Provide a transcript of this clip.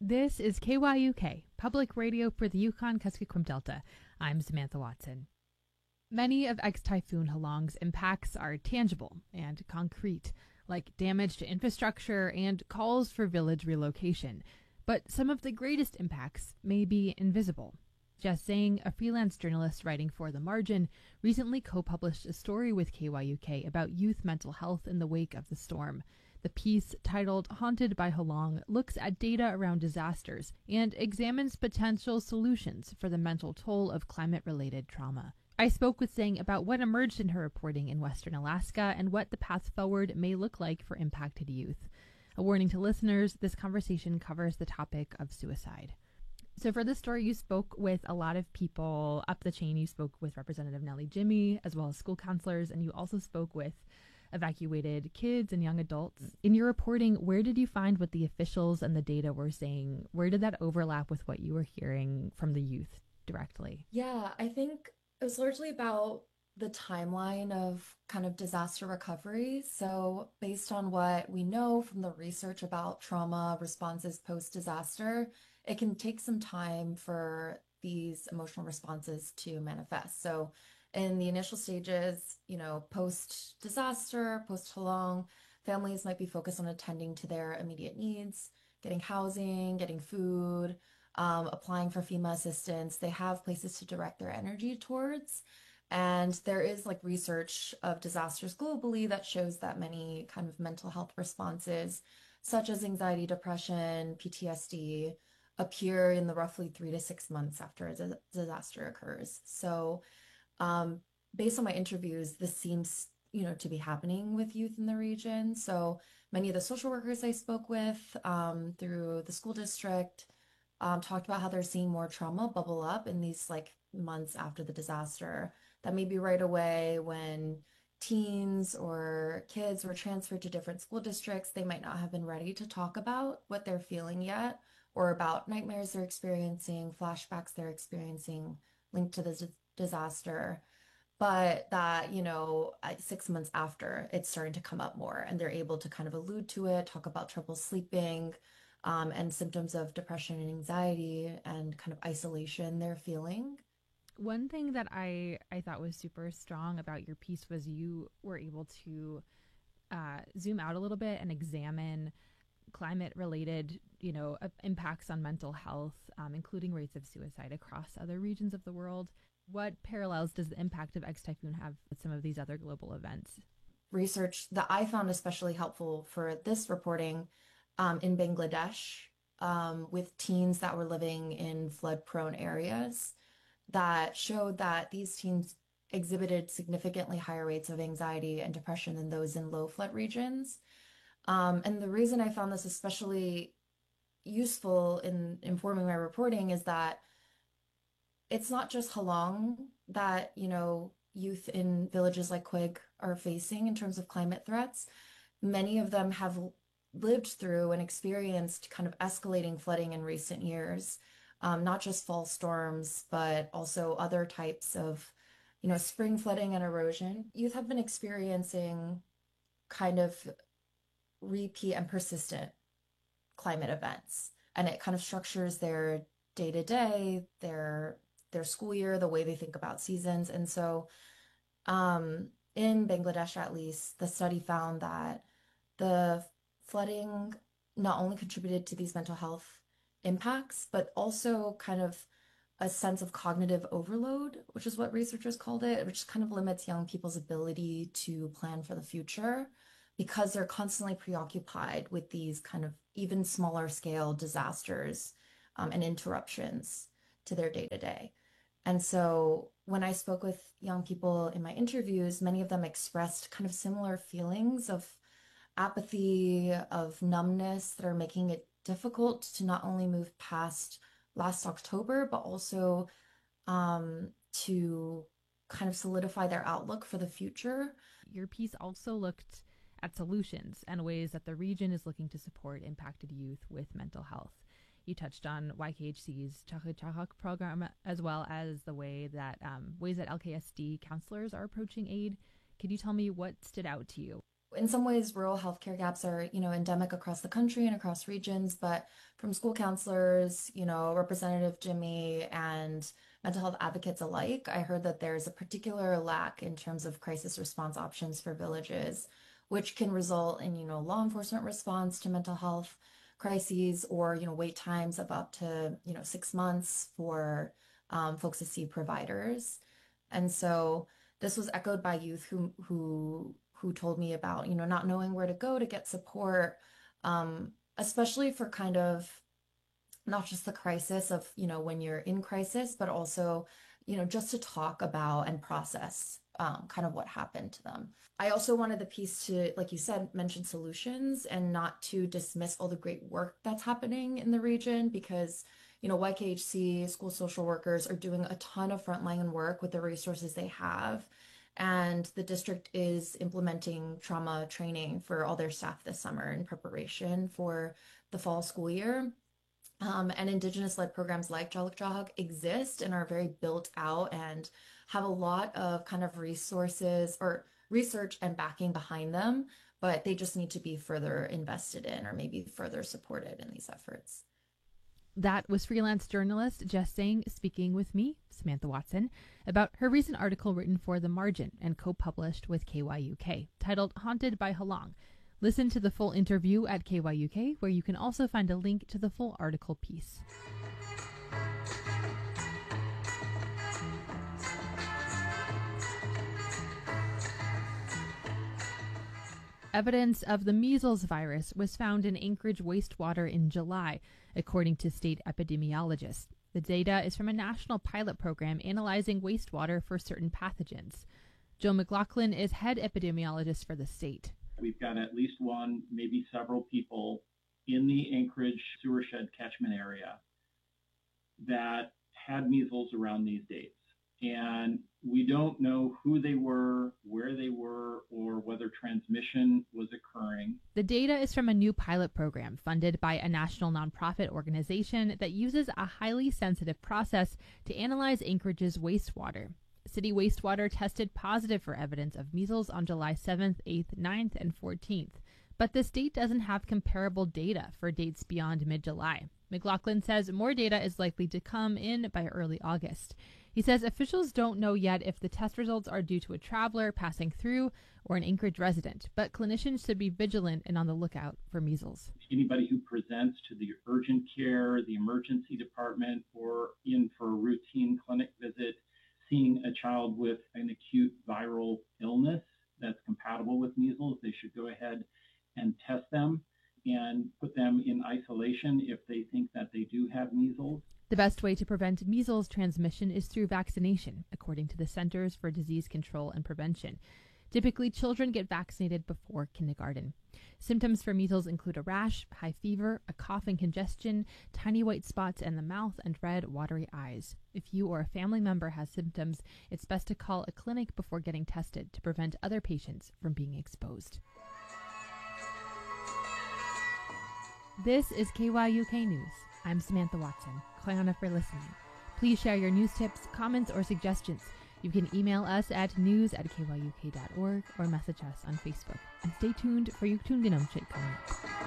This is KYUK, Public Radio for the Yukon-Kuskokwim Delta. I'm Samantha Watson. Many of ex-Typhoon Halong's impacts are tangible and concrete, like damage to infrastructure and calls for village relocation. But some of the greatest impacts may be invisible. Jess Zhang, a freelance journalist writing for The Margin, recently co-published a story with KYUK about youth mental health in the wake of the storm. The piece, titled Haunted by Halong, looks at data around disasters and examines potential solutions for the mental toll of climate-related trauma. I spoke with Zhang about what emerged in her reporting in Western Alaska and what the path forward may look like for impacted youth. A warning to listeners, this conversation covers the topic of suicide. So for this story, you spoke with a lot of people up the chain. You spoke with Representative Nellie Jimmy, as well as school counselors, and you also spoke with evacuated kids and young adults. In your reporting, where did you find what the officials and the data were saying? Where did that overlap with what you were hearing from the youth directly? Yeah, I think it was largely about the timeline of kind of disaster recovery. So, based on what we know from the research about trauma responses post-disaster, it can take some time for these emotional responses to manifest. So, in the initial stages, post-disaster, post-Halong, families might be focused on attending to their immediate needs, getting housing, getting food, applying for FEMA assistance. They have places to direct their energy towards. And there is research of disasters globally that shows that many kind of mental health responses, such as anxiety, depression, PTSD, appear in the roughly 3 to 6 months after a disaster occurs. So, based on my interviews, this seems, to be happening with youth in the region. So many of the social workers I spoke with through the school district talked about how they're seeing more trauma bubble up in these months after the disaster. That may be right away when teens or kids were transferred to different school districts. They might not have been ready to talk about what they're feeling yet, or about nightmares they're experiencing, flashbacks they're experiencing linked to the disaster. But that, 6 months after, it's starting to come up more, and they're able to kind of allude to it, talk about trouble sleeping, and symptoms of depression and anxiety and kind of isolation they're feeling. One thing that I thought was super strong about your piece was you were able to zoom out a little bit and examine climate-related, impacts on mental health, including rates of suicide across other regions of the world. What parallels does the impact of ex-typhoon have with some of these other global events? Research that I found especially helpful for this reporting in Bangladesh with teens that were living in flood-prone areas that showed that these teens exhibited significantly higher rates of anxiety and depression than those in low flood regions. And the reason I found this especially useful in informing my reporting is that it's not just Halong that, youth in villages like Quig are facing in terms of climate threats. Many of them have lived through and experienced kind of escalating flooding in recent years, not just fall storms, but also other types of, spring flooding and erosion. Youth have been experiencing kind of repeat and persistent climate events, and it kind of structures their day to day, their school year, the way they think about seasons. And so in Bangladesh, at least, the study found that the flooding not only contributed to these mental health impacts, but also kind of a sense of cognitive overload, which is what researchers called it, which kind of limits young people's ability to plan for the future because they're constantly preoccupied with these kind of even smaller scale disasters and interruptions to their day to day. And so when I spoke with young people in my interviews, many of them expressed kind of similar feelings of apathy, of numbness that are making it difficult to not only move past last October, but also to kind of solidify their outlook for the future. Your piece also looked at solutions and ways that the region is looking to support impacted youth with mental health. You touched on YKHC's Chahak Chahak program, as well as the ways that LKSD counselors are approaching aid. Could you tell me what stood out to you? In some ways, rural healthcare gaps are, endemic across the country and across regions, but from school counselors, Representative Jimmy and mental health advocates alike, I heard that there's a particular lack in terms of crisis response options for villages, which can result in, law enforcement response to mental health crises or, wait times of up to, 6 months for folks to see providers. And so this was echoed by youth who told me about, not knowing where to go to get support, especially for kind of not just the crisis of, when you're in crisis, but also, just to talk about and process kind of what happened to them. I also wanted the piece to, like you said, mention solutions and not to dismiss all the great work that's happening in the region because, YKHC, school social workers are doing a ton of frontline work with the resources they have. And the district is implementing trauma training for all their staff this summer in preparation for the fall school year. And Indigenous-led programs like Jaluk Jahak exist and are very built out and have a lot of kind of resources or research and backing behind them, but they just need to be further invested in or maybe further supported in these efforts. That was freelance journalist Jess Sang speaking with me, Samantha Watson, about her recent article written for The Margin and co-published with KYUK, titled Haunted by Halong. Listen to the full interview at KYUK, where you can also find a link to the full article piece. Evidence of the measles virus was found in Anchorage wastewater in July, according to state epidemiologists. The data is from a national pilot program analyzing wastewater for certain pathogens. Joe McLaughlin is head epidemiologist for the state. We've got at least one, maybe several people in the Anchorage sewer shed catchment area that had measles around these dates. And we don't know who they were, where they were, or whether transmission was occurring. The data is from a new pilot program funded by a national nonprofit organization that uses a highly sensitive process to analyze Anchorage's wastewater. City wastewater tested positive for evidence of measles on July 7th, 8th, 9th, and 14th. But the state doesn't have comparable data for dates beyond mid-July. McLaughlin says more data is likely to come in by early August. He says officials don't know yet if the test results are due to a traveler passing through or an Anchorage resident, but clinicians should be vigilant and on the lookout for measles. Anybody who presents to the urgent care, the emergency department, or in for a routine clinic visit, seeing a child with an acute viral illness that's compatible with measles, they should go ahead and test them and put them in isolation if they think that they do have measles. The best way to prevent measles transmission is through vaccination, according to the Centers for Disease Control and Prevention. Typically, children get vaccinated before kindergarten. Symptoms for measles include a rash, high fever, a cough and congestion, tiny white spots in the mouth, and red, watery eyes. If you or a family member has symptoms, it's best to call a clinic before getting tested to prevent other patients from being exposed. This is KYUK News. I'm Samantha Watson. Koyana for listening. Please share your news tips, comments, or suggestions. You can email us at news@kyuk.org or message us on Facebook. And stay tuned for Yuktunganum Chit coming up.